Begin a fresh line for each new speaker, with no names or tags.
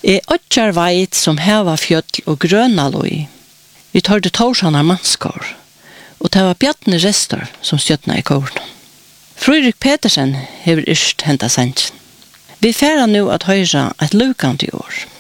åttjar veit som heva fjøll og grøna loi. Vi tar det torsanar mannskår, og det var bjattne rester som stjøtna i kåren. Fryrik Petersen hever yrst henta sendjen. Vi færa nu at høyra et lukant i år.